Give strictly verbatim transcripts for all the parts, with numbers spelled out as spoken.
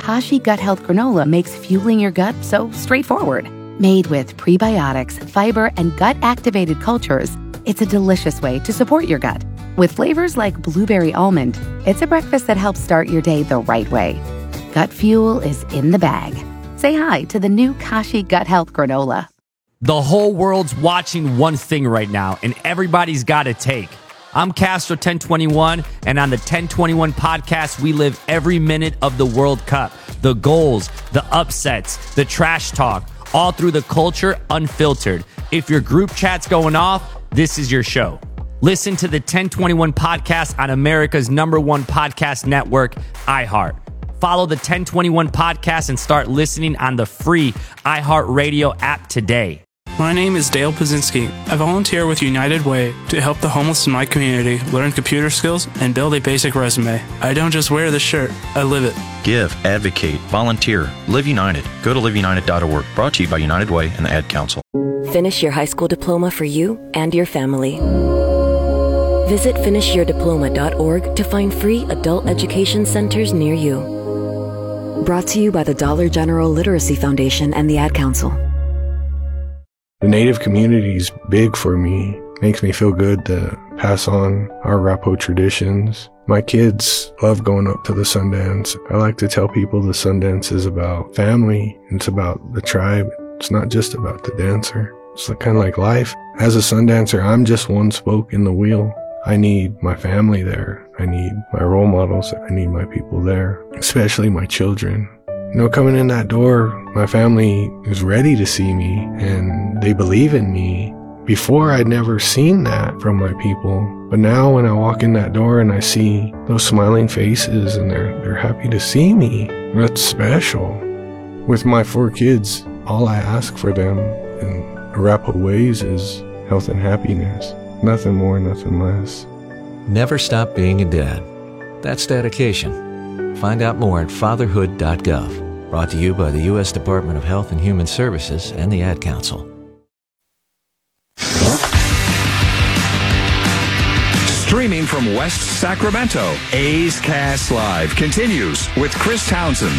Kashi Gut Health Granola makes fueling your gut so straightforward. Made with prebiotics, fiber, and gut-activated cultures, it's a delicious way to support your gut. With flavors like blueberry almond, it's a breakfast that helps start your day the right way. Gut fuel is in the bag. Say hi to the new Kashi Gut Health Granola. The whole world's watching one thing right now, and everybody's got a take. I'm Castro ten twenty-one, and on the ten twenty-one podcast, we live every minute of the World Cup. The goals, the upsets, the trash talk, all through the culture unfiltered. If your group chat's going off, this is your show. Listen to the ten twenty-one podcast on America's number one podcast network, iHeart. Follow the ten twenty-one podcast and start listening on the free iHeartRadio app today. My name is Dale Pazinski. I volunteer with United Way to help the homeless in my community learn computer skills and build a basic resume. I don't just wear the shirt, I live it. Give, advocate, volunteer, Live United. Go to live united dot org. Brought to you by United Way and the Ad Council. Finish your high school diploma for you and your family. Visit finish your diploma dot org to find free adult education centers near you. Brought to you by the Dollar General Literacy Foundation and the Ad Council. The Native community is big for me. Makes me feel good to pass on our Arapaho traditions. My kids love going up to the Sundance. I like to tell people the Sundance is about family. It's about the tribe. It's not just about the dancer. It's kind of like life. As a Sundancer, I'm just one spoke in the wheel. I need my family there. I need my role models. I need my people there, especially my children. You know, coming in that door, my family is ready to see me and they believe in me. Before, I'd never seen that from my people. But now when I walk in that door and I see those smiling faces and they're, they're happy to see me, that's special. With my four kids, all I ask for them in Arapaho ways is health and happiness. Nothing more, nothing less. Never stop being a dad. That's dedication. Find out more at fatherhood dot gov. Brought to you by the U S Department of Health and Human Services and the Ad Council. Streaming from West Sacramento, A's Cast Live continues with Chris Townsend.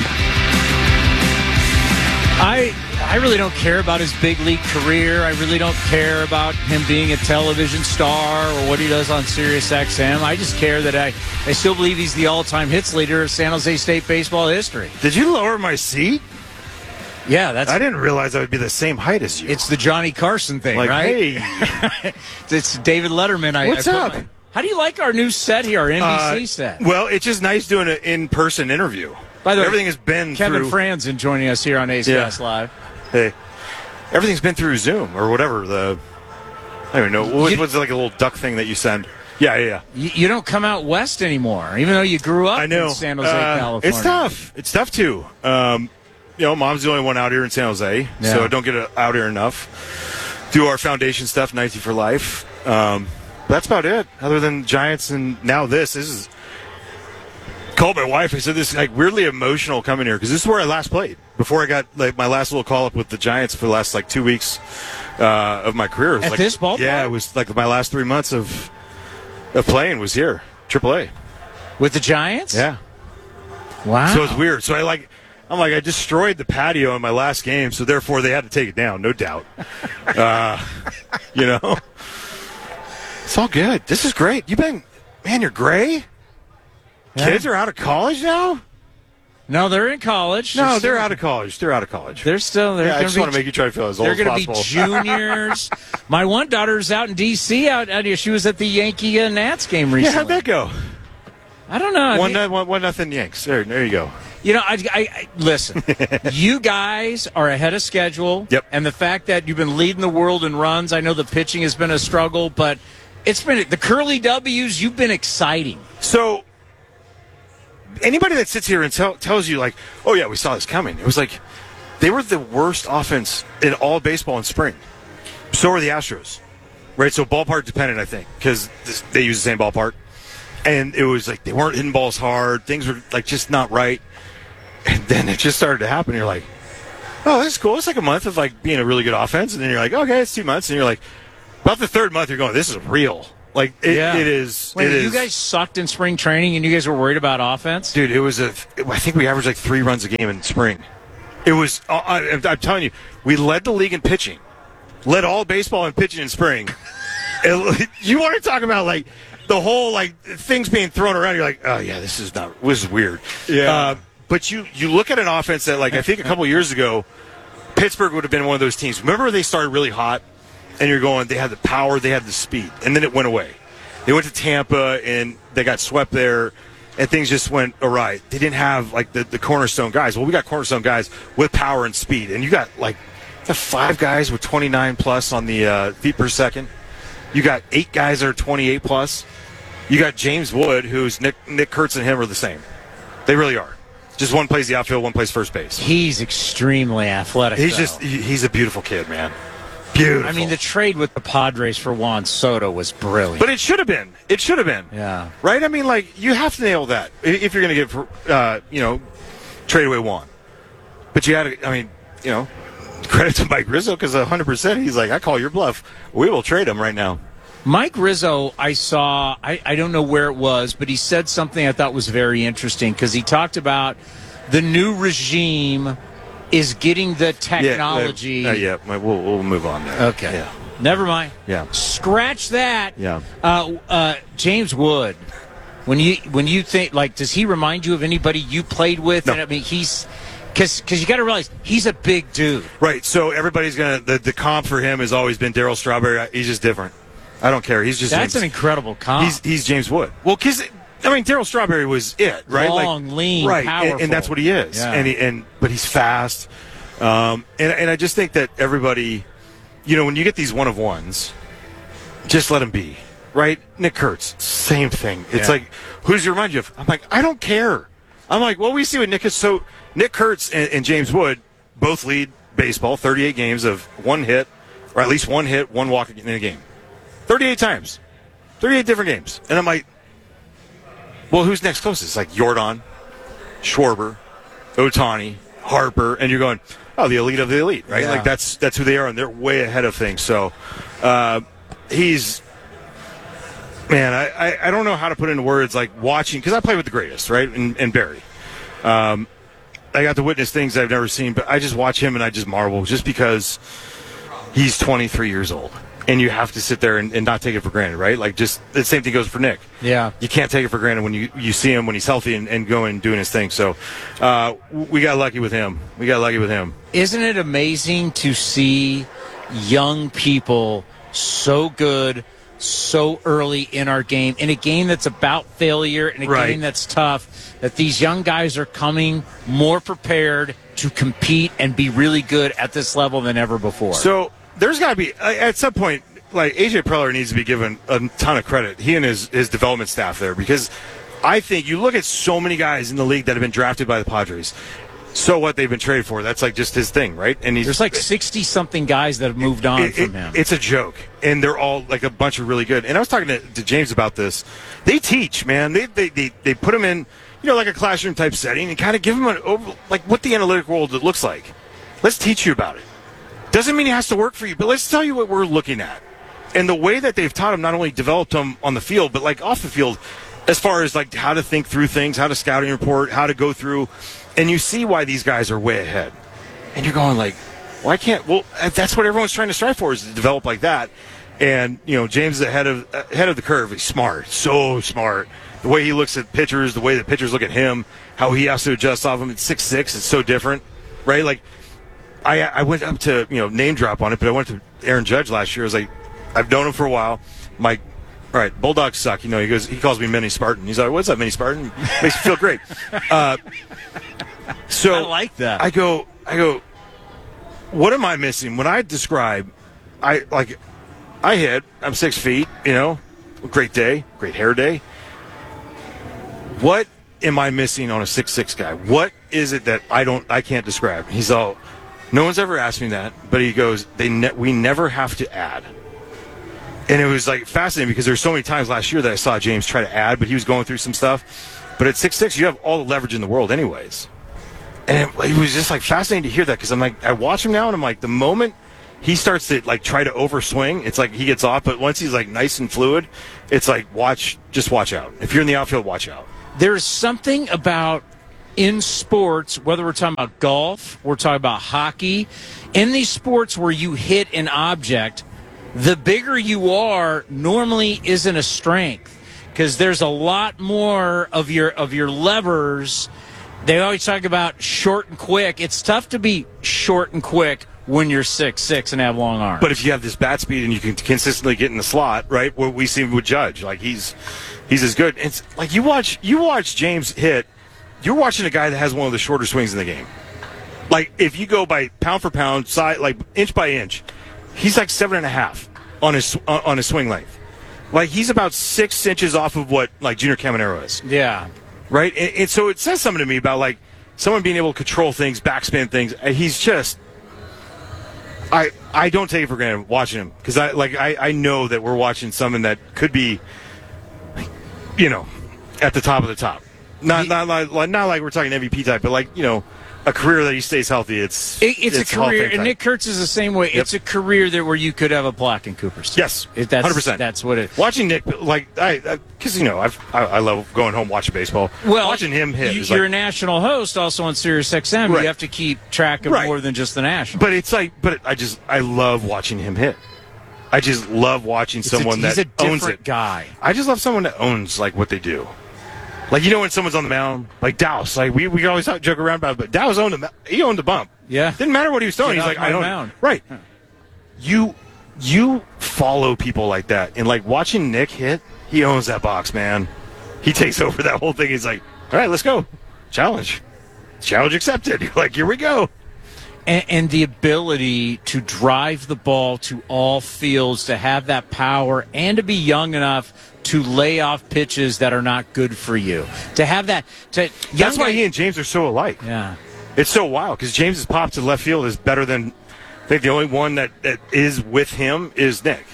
I I really don't care about his big league career. I really don't care about him being a television star or what he does on Sirius X M. I just care that I, I still believe he's the all-time hits leader of San Jose State baseball history. Did you lower my seat? Yeah, that's. I didn't realize I would be the same height as you. It's the Johnny Carson thing, like, right? Hey. It's David Letterman. I, What's I up? My, how do you like our new set here, our N B C uh, set? Well, it's just nice doing an in-person interview. By the way, everything has been Kevin through... Franzen joining us here on A's yeah. Cast Live. Hey, everything's been through Zoom or whatever. The I don't even know. What, what's like a little duck thing that you send? Yeah, yeah, yeah. You, you don't come out west anymore, even though you grew up I know. in San Jose, uh, California. It's tough. It's tough, too. Um, you know, Mom's the only one out here in San Jose, yeah. so I don't get out here enough. Do our foundation stuff, Ninety for Life. Um, that's about it, other than Giants and now this. This is... Called my wife. I said this is like weirdly emotional coming here because this is where I last played before I got like my last little call up with the Giants for the last like two weeks uh, of my career. It was At like, this ballpark? Yeah, it was like my last three months of of playing was here, triple A, with the Giants. Yeah. Wow. So it's weird. So I like, I'm like I destroyed the patio in my last game, so therefore they had to take it down, no doubt. uh, you know, it's all good. This is great. You've been, man, you're gray. Yeah. Kids are out of college now? No, they're in college. No, they're, they're still, out of college. They're out of college. They're still. They're yeah, I just be, want to make you try to feel as old as They're possible. going to be juniors. My one daughter's out in D C Out, out here. She was at the Yankee uh, Nats game recently. Yeah, how'd that go? I don't know. One, I mean, one, one nothing Yanks. There, there you go. You know, I, I, I listen. You guys are ahead of schedule. Yep. And the fact that you've been leading the world in runs, I know the pitching has been a struggle, but it's been the Curly W's. You've been exciting. So. Anybody that sits here and tell, tells you, like, oh, yeah, we saw this coming. It was like they were the worst offense in all baseball in spring. So are the Astros, right? So ballpark dependent, I think, because they use the same ballpark. And it was like they weren't hitting balls hard. Things were, like, just not right. And then it just started to happen. You're like, oh, this is cool. It's like a month of, like, being a really good offense. And then you're like, okay, it's two months. And you're like, about the third month, you're going, this is real. Like, it, Yeah. it is. Wait, it you is. guys sucked in spring training, and you guys were worried about offense? Dude, it was a. I think we averaged like three runs a game in spring. It was. Uh, I, I'm telling you, we led the league in pitching, led all baseball in pitching in spring. It, you want to talk about like the whole like things being thrown around? You're like, oh yeah, this is not. This is weird. Yeah. Uh, but you you look at an offense that like I think a couple years ago, Pittsburgh would have been one of those teams. Remember they started really hot, and you're going, they had the power, they had the speed, and then it went away. They went to Tampa and they got swept there, and things just went awry. They didn't have like the, the cornerstone guys. Well, we got cornerstone guys with power and speed, and you got like you got five guys with twenty-nine plus on the uh, feet per second. You got eight guys that are twenty-eight plus. You got James Wood, who's Nick Nick Kurtz and him are the same. They really are. Just one plays the outfield, one plays first base. He's extremely athletic. He's though. just he, he's a beautiful kid, man. Beautiful. I mean, the trade with the Padres for Juan Soto was brilliant. But it should have been. It should have been. Yeah. Right? I mean, like, you have to nail that if you're going to give, uh, you know, trade away Juan. But you had to, I mean, you know, credit to Mike Rizzo because one hundred percent he's like, I call your bluff. We will trade him right now. Mike Rizzo, I saw, I, I don't know where it was, but he said something I thought was very interesting because he talked about the new regime is getting the technology. Yeah, uh, yeah we'll, we'll move on there. Okay. Yeah. Never mind. Yeah. Scratch that. Yeah. Uh, uh, James Wood, when you when you think, like, does he remind you of anybody you played with? No. And I mean, he's, because you got to realize, he's a big dude. Right, so everybody's going to, the, the comp for him has always been Darryl Strawberry. He's just different. I don't care. He's just That's James. an incredible comp. He's, he's James Wood. Well, because, I mean, Darryl Strawberry was it, right? Long, like, lean, right, powerful. And, and that's what he is. Yeah. And, he, and But he's fast. Um, and, and I just think that everybody, you know, when you get these one-of-ones, just let them be, right? Nick Kurtz, same thing. It's Yeah. like, who does he remind you of? I'm like, I don't care. I'm like, well, we see what Nick is. So Nick Kurtz and, and James Wood both lead baseball, thirty-eight games of one hit, or at least one hit, one walk in a game. thirty-eight times. thirty-eight different games. And I'm like, well, who's next closest? Like Jordan, Schwarber, Ohtani, Harper, and you're going, oh, the elite of the elite, right? Yeah. Like that's that's who they are, and they're way ahead of things. So uh, he's, man, I, I, I don't know how to put into words, like watching, because I play with the greatest, right? And, and Barry. Um, I got to witness things I've never seen, but I just watch him and I just marvel just because he's twenty-three years old. And you have to sit there and, and not take it for granted, right? Like, just the same thing goes for Nick. Yeah. You can't take it for granted when you, you see him when he's healthy and, and going and doing his thing. So uh, we got lucky with him. We got lucky with him. Isn't it amazing to see young people so good so early in our game, in a game that's about failure, in a Right. game that's tough, that these young guys are coming more prepared to compete and be really good at this level than ever before? So there's got to be, at some point, like, A J Preller needs to be given a ton of credit, he and his, his development staff there, because I think you look at so many guys in the league that have been drafted by the Padres. So what, they've been traded for? That's like just his thing, right? And he's There's like sixty-something guys that have moved on it, from it, him. It's a joke, and they're all like a bunch of really good. And I was talking to, to James about this. They teach, man. They they they, they put them in, you know, like a classroom type setting, and kind of give them an over, like what the analytic world looks like. Let's teach you about it. Doesn't mean it has to work for you, but let's tell you what we're looking at. And the way that they've taught him not only developed him on the field, but like off the field, as far as like how to think through things, how to scouting report, how to go through. And you see why these guys are way ahead. And you're going like, why can't, well, that's what everyone's trying to strive for, is to develop like that. And, you know, James is ahead of, ahead of the curve. He's smart, so smart. The way he looks at pitchers, the way that pitchers look at him, how he has to adjust off him. It's six six, it's so different, right? Like, I I went up to, you know, name drop on it, but I went to Aaron Judge last year. I was like, I've known him for a while. My, all right, Bulldogs suck. You know, he goes, he calls me Mini Spartan. He's like, what's up, Mini Spartan? Makes me feel great. Uh, so I like that. I go, I go, what am I missing? When I describe, I like, I hit, I'm six feet, you know, great day, great hair day. What am I missing on a six six guy? What is it that I don't, I can't describe? He's all, no one's ever asked me that, but he goes, they ne- we never have to add. And it was like fascinating because there's so many times last year that I saw James try to add, but he was going through some stuff. But at six six, you have all the leverage in the world anyways. And it, it was just like fascinating to hear that, because I'm like, I watch him now and I'm like, the moment he starts to like try to overswing. It's like he gets off, but once he's like nice and fluid, it's like watch, just watch out. If you're in the outfield, watch out. There's something about in sports, whether we're talking about golf, we're talking about hockey, in these sports where you hit an object, the bigger you are normally isn't a strength because there's a lot more of your of your levers. They always talk about short and quick. It's tough to be short and quick when you're six six and have long arms. But if you have this bat speed and you can consistently get in the slot, right? What we see with Judge, like he's he's as good. It's like you watch you watch James hit. You're watching a guy that has one of the shorter swings in the game. Like if you go by pound for pound, side like inch by inch, he's like seven and a half on his on his swing length. Like he's about six inches off of what like Junior Caminero is. Yeah. Right, and, and so it says something to me about like someone being able to control things, backspin things. He's just, I I don't take it for granted watching him because I like I, I know that we're watching someone that could be, you know, at the top of the top. Not not like not like we're talking M V P type, but like you know, a career that he stays healthy. It's it, it's, it's a career, and type. Nick Kurtz is the same way. Yep. It's a career that where you could have a plaque in Cooperstown. Yes, it, that's, one hundred percent. That's what it. Watching Nick, like I, because you know, I've, I I love going home watching baseball. Well, watching him hit. You, is you're like, a national host, also on Sirius X M. Right. You have to keep track of Right. more than just the national. But it's like, but I just I love watching him hit. I just love watching It's someone a, he's that a owns different it. guy. I just love someone that owns like what they do. Like you know when someone's on the mound, like Dowse, like we we can always talk, joke around about it, but Dowse owned the he owned the bump. Yeah, didn't matter what he was throwing. Get He's off like my I don't mound. right. You you follow people like that, and like watching Nick hit, he owns that box, man. He takes over that whole thing. He's like, all right, let's go, challenge, challenge accepted. You're like, here we go. And, and the ability to drive the ball to all fields, to have that power, and to be young enough to lay off pitches that are not good for you. To have that. To, That's why guy, he and James are so alike. Yeah. It's so wild because James's pop to left field is better than. I think the only one that, that is with him is Nick.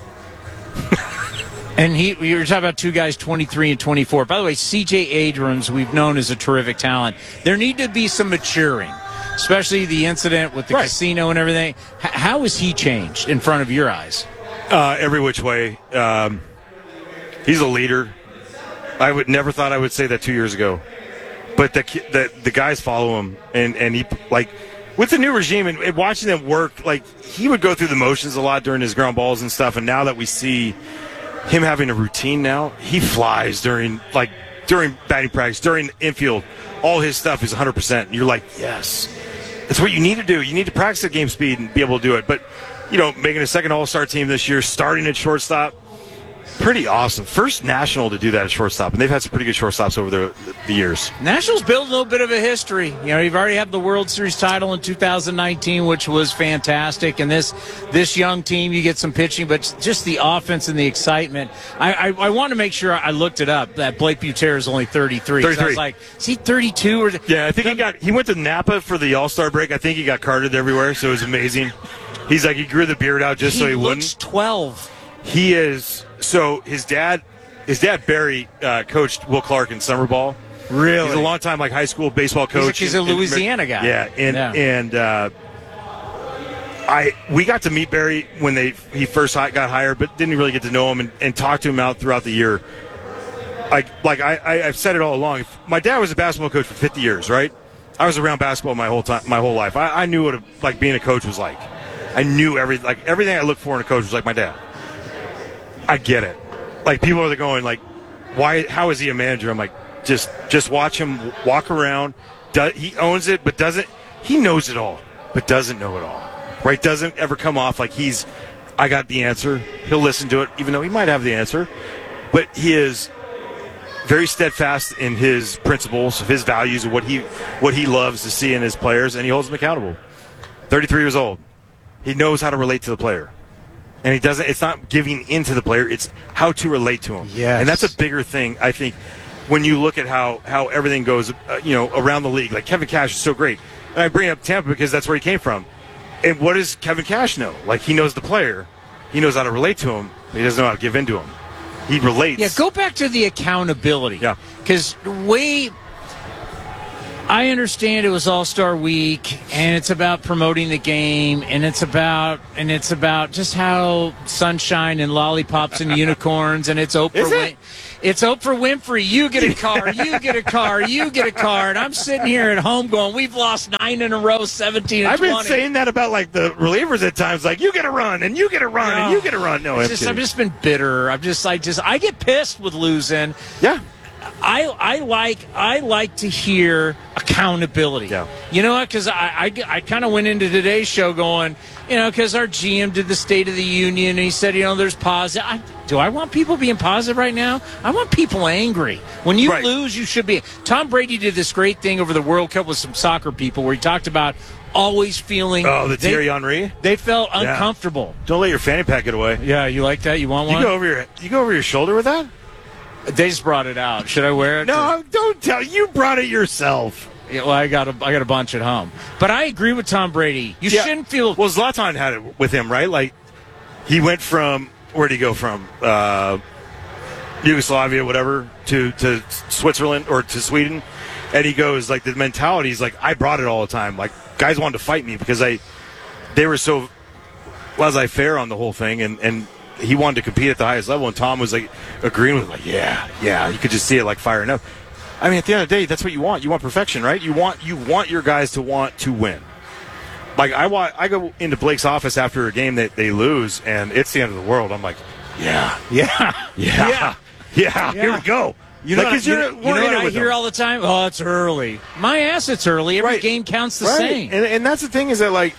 And he, we were talking about two guys, twenty-three and twenty-four. By the way, C J Abrams, we've known as a terrific talent. There need to be some maturing, especially the incident with the Right. casino and everything. H- how has he changed in front of your eyes? Uh, every which way. Um, he's a leader. I would never thought I would say that two years ago, but the ki- the, the guys follow him, and, and he like with the new regime and, and watching them work. Like he would go through the motions a lot during his ground balls and stuff, and now that we see him having a routine now, he flies during like during batting practice, during infield. All his stuff is one hundred percent. You're like, yes, that's what you need to do. You need to practice at game speed and be able to do it. But you know, making a second All-Star team this year, starting at shortstop. Pretty awesome. First national to do that at shortstop, and they've had some pretty good shortstops over the, the years. Nationals build a little bit of a history. You know, you've already had the World Series title in two thousand nineteen, which was fantastic. And this this young team, you get some pitching, but just the offense and the excitement. I I, I want to make sure I looked it up that Blake Buter is only thirty-three. thirty-three. So I was like, is he thirty-two? Or Yeah, I think he got. He went to Napa for the All-Star break. I think he got carded everywhere, so it was amazing. He's like he grew the beard out just he so he looks wouldn't. twelve. He is. So his dad, his dad Barry uh, coached Will Clark in summer ball. Really? He's a long time like high school baseball coach. He's a, he's a Louisiana and, guy. Yeah, and yeah. and uh, I we got to meet Barry when they he first got hired, but didn't really get to know him and, and talk to him out throughout the year. Like like I, I I've said it all along. My dad was a basketball coach for fifty years, right? I was around basketball my whole time, my whole life. I, I knew what a, like being a coach was like. I knew every like everything I looked for in a coach was like my dad. I get it. Like people are going like, why? How is he a manager? I'm like, just just watch him walk around. Do, he owns it, but doesn't. He knows it all, but doesn't know it all. Right? Doesn't ever come off like he's. I got the answer. He'll listen to it, even though he might have the answer. But he is very steadfast in his principles, his values, and what he what he loves to see in his players, and he holds them accountable. thirty-three years old. He knows how to relate to the player. And he doesn't. It's not giving into the player. It's how to relate to him. Yes. And that's a bigger thing, I think, when you look at how, how everything goes, uh, you know, around the league. Like Kevin Cash is so great. And I bring up Tampa because that's where he came from. And what does Kevin Cash know? Like he knows the player. He knows how to relate to him. But he doesn't know how to give into him. He relates. Yeah, go back to the accountability. Yeah. Because way I understand it was All-Star Week, and it's about promoting the game, and it's about and it's about just how sunshine and lollipops and unicorns, and it's Oprah. Is it? Win- it's Oprah Winfrey. You get a car. You get a car. You get a car. And I'm sitting here at home going, "We've lost nine in a row, seventeen and I've been twenty." saying that about like the relievers at times, like you get a run and you get a run No. and you get a run. No, It's I'm just, kidding. I've just been bitter. I'm just like just I get pissed with losing. yeah. I I like I like to hear accountability. Yeah. You know what? Because I I, I kind of went into today's show going, you know, because our G M did the State of the Union and he said, you know, there's positive. I, do I want people being positive right now? I want people angry. When you Right. lose, you should be. Tom Brady did this great thing over the World Cup with some soccer people where he talked about always feeling. Oh, the they- Thierry Henry. They felt Yeah. uncomfortable. Don't let your fanny pack get away. Yeah, you like that? You want You one? go over your you go over your shoulder with that? They just brought it out. Should I wear it? No, don't tell. You brought it yourself. Yeah, well, I got a, I got a bunch at home. But I agree with Tom Brady. You Yeah. shouldn't feel. Well, Zlatan had it with him, right? Like he went from where'd he go from? Uh, Yugoslavia, whatever, to to Switzerland or to Sweden, and he goes like the mentality is like I brought it all the time. Like guys wanted to fight me because I they were so laissez-faire on the whole thing, and and he wanted to compete at the highest level. And Tom was like agreeing with like yeah, yeah. You could just see it like firing up. I mean, at the end of the day, that's what you want. You want perfection, right? You want you want your guys to want to win. Like I want, I go into Blake's office after a game that they lose, and it's the end of the world. I'm like, yeah, yeah, yeah, yeah. yeah. Here we go. You know like, what, 'cause you you're- know, we're you know in what it I with hear them. all the time? Oh, it's early. My ass, it's early. Every Right. game counts the Right. same. And, and that's the thing is that like,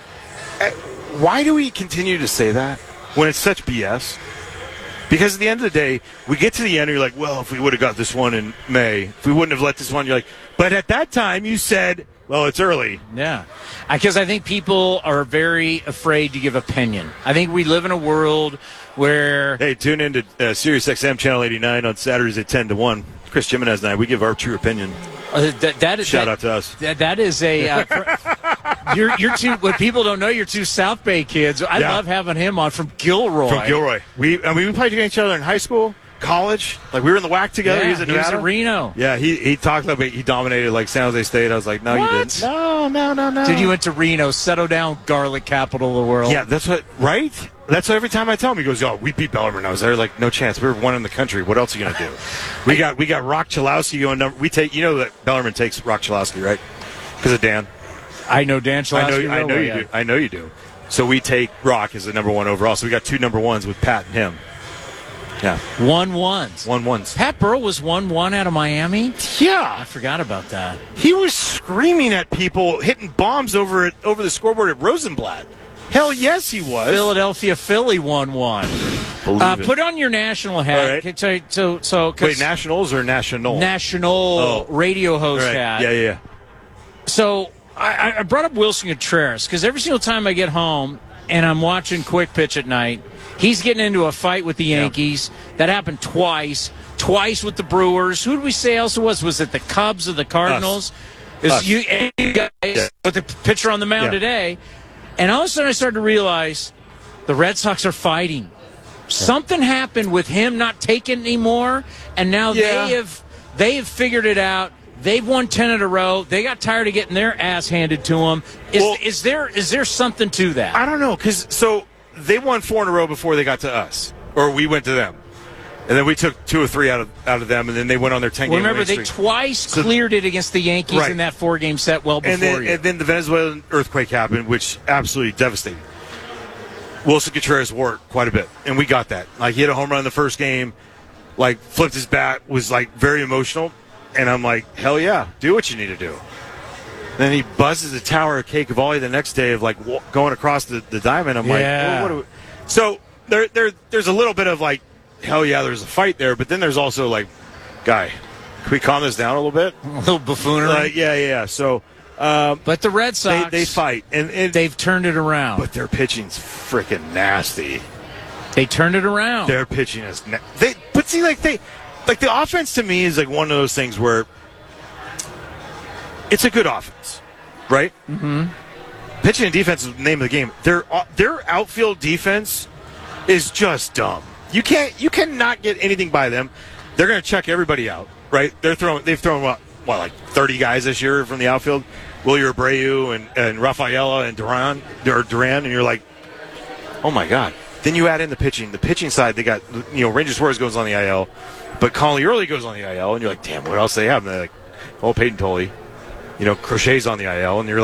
eh, why do we continue to say that when it's such B S? Because at the end of the day, we get to the end, and you're like, well, if we would have got this one in May, if we wouldn't have let this one, you're like, but at that time you said, well, it's early. Yeah. Because I think people are very afraid to give opinion. I think we live in a world where. Hey, tune in to uh, Sirius X M Channel eighty-nine on Saturdays at ten to one. Chris Jimenez and I, we give our true opinion. Uh, that, that is, Shout that, out to us. That, that is a. Uh, fr- you're, you're two. What people don't know, you're two South Bay kids. I Yeah. love having him on from Gilroy. From Gilroy. We, I mean, we played against each other in high school, college. Like, we were in the W A C together. Yeah, he was in he was Nevada. at Reno. Yeah, he, he talked about he dominated, like, San Jose State. I was like, no, What? you didn't. No, no, no, no. Dude, you went to Reno, settle down, garlic capital of the world. Yeah, that's what, right? That's what every time I tell him. He goes, oh, we beat Bellarmine. I was there, like, no chance. We were one in the country. What else are you going to do? We got we got Rock Chalowski going number. We take, you know that Bellarmine takes Rock Chalowski, right? Because of Dan. I know Dan Chalowski. I know, I real know well, you yeah. do. I know you do. So we take Rock as the number one overall. So we got two number ones with Pat and him. Yeah. One ones. One ones. Pat Burrell was one one out of Miami. Yeah. I forgot about that. He was screaming at people, hitting bombs over it over the scoreboard at Rosenblatt. Hell yes, he was. Philadelphia Philly one one. Believe Uh, it. put on your national hat. All right. Okay, So, so, so 'cause Wait, Nationals or National? national Oh. radio host All right. hat. Yeah, yeah. So I, I brought up Wilson Contreras because every single time I get home and I'm watching Quick Pitch at night, he's getting into a fight with the Yankees. That happened twice. Twice with the Brewers. Who did we say else it was? Was it the Cubs or the Cardinals? Is Us. you, you guys Yeah. with the pitcher on the mound Yeah. today? And all of a sudden I started to realize the Red Sox are fighting. Something happened with him not taking anymore, and now Yeah. they have they have figured it out. They've won ten in a row. They got tired of getting their ass handed to them. Is, Well- is there is there something to that? I don't know, because so they won four in a row before they got to us, or we went to them. And then we took two or three out of out of them, and then they went on their ten-game Well, remember, winning they streak. twice So- cleared it against the Yankees Right. in that four-game set well before and then, you. and then the Venezuelan earthquake happened, which absolutely devastated. Wilson Contreras wore it quite a bit, and we got that. Like, he had a home run in the first game, like, flipped his bat, was, like, very emotional. And I'm like, hell yeah, do what you need to do. Then he buzzes a tower of cake of volley the next day of, like, wa- going across the, the diamond. I'm Yeah. like, well, what do we... So there, there, there's a little bit of, like, hell yeah, there's a fight there. But then there's also, like, guy, can we calm this down a little bit? a little buffoonery. Like, yeah, yeah, yeah. So... Um, but the Red they, Sox, they fight, and, and they've turned it around. but their pitching's freaking nasty. They turned it around. Their pitching is na- they. But see, like they, like the offense to me is like one of those things where it's a good offense, right? Mm-hmm. Pitching and defense is the name of the game. Their uh, their outfield defense is just dumb. You can't, you cannot get anything by them. They're going to check everybody out, right? They're throwing. They've thrown what what, like thirty guys this year from the outfield. Wilyer Abreu and, and Rafaela and Duran, or Duran, and you're like, oh my God. Then you add in the pitching. The pitching side, they got, you know, Ranger Suarez goes on the I L, but Conley Early goes on the I L, and you're like, damn, what else do they have? And they're like, oh, Peyton Tolley. You know, Crochet's on the I L, and you're like,